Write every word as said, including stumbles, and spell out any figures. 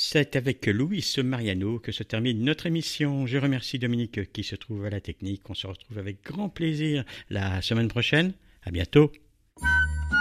C'est avec Luis Mariano que se termine notre émission. Je remercie Dominique qui se trouve à la technique. On se retrouve avec grand plaisir la semaine prochaine. À bientôt.